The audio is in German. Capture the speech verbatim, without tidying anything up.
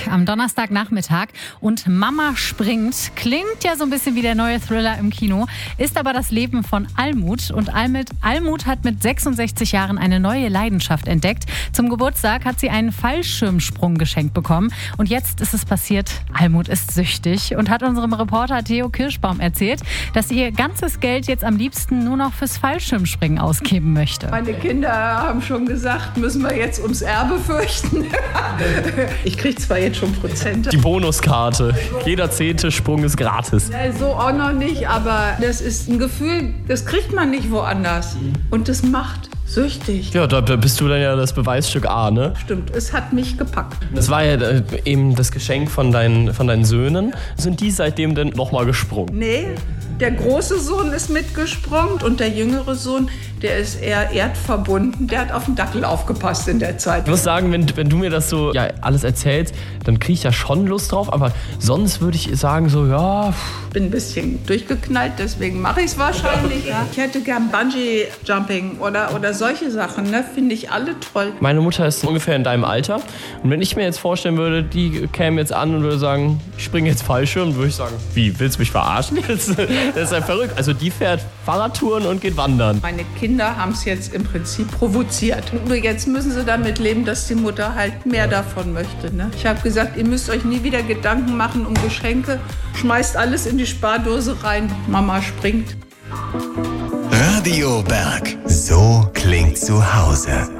am Donnerstagnachmittag und Mama springt. Klingt ja so ein bisschen wie der neue Thriller im Kino, ist aber das Leben von Almut. Und Almut, Almut hat mit sechsundsechzig Jahren eine neue Leidenschaft entdeckt. Zum Geburtstag hat sie einen Fallschirmsprung geschenkt bekommen. Und jetzt ist es passiert, Almut ist süchtig und hat unserem Reporter Theo Kirschbaum erzählt, dass sie ihr ganzes Geld jetzt am liebsten nur noch fürs Fallschirmspringen ausgeben möchte. Meine Kinder haben schon gesagt, müssen wir jetzt ums Erbe fürchten. Ich kriege zwar jetzt schon Prozente. Die Bonuskarte. Jeder zehnte Sprung ist gratis. Ja, so auch noch nicht, aber das ist ein Gefühl, das kriegt man nicht woanders. Und das macht süchtig. Ja, da bist du dann ja das Beweisstück A, ne? Stimmt, es hat mich gepackt. Das war ja äh, eben das Geschenk von deinen, von deinen Söhnen. Sind die seitdem denn nochmal gesprungen? Nee, der große Sohn ist mitgesprungen und der jüngere Sohn, der ist eher erdverbunden. Der hat auf den Dackel aufgepasst in der Zeit. Ich muss sagen, wenn, wenn du mir das so ja, alles erzählst, dann kriege ich ja schon Lust drauf. Aber sonst würde ich sagen so, ja... Ich bin ein bisschen durchgeknallt, deswegen mache ich es wahrscheinlich. Ja. Ich hätte gern Bungee-Jumping oder, oder solche Sachen, ne? Finde ich alle toll. Meine Mutter ist ungefähr in deinem Alter. Und wenn ich mir jetzt vorstellen würde, die käme jetzt an und würde sagen, ich springe jetzt Fallschirm, würde ich sagen, wie, willst du mich verarschen jetzt? Das ist ja verrückt. Also die fährt Fahrradtouren und geht wandern. Meine Kinder haben es jetzt im Prinzip provoziert. Nur jetzt müssen sie damit leben, dass die Mutter halt mehr davon möchte. Ne? Ich habe gesagt, ihr müsst euch nie wieder Gedanken machen um Geschenke. Schmeißt alles in die Spardose rein. Mama springt. Radio Berg. So klingt zu Hause.